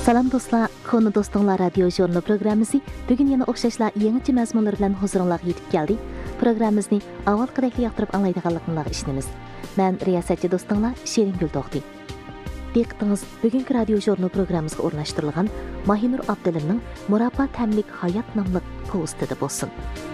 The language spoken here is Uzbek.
Salam dostlar, konu dostlar radyo jurnal programımızı bugün yana oxşaşla yeniçi məzmunlar bilan huzurunuza yetib geldi. Programımızı avvalqidek yaqtırıb anlaydiganlıqlarga işinimiz. Ben riyasatçı dostlar Şerin Gültoqti. Diqqətingiz bugünkü radyo jurnal programımızga o'rnashtirilgan Mahinur Abdullimning Murabba Tamlik hayot nomli postida bo'lsin.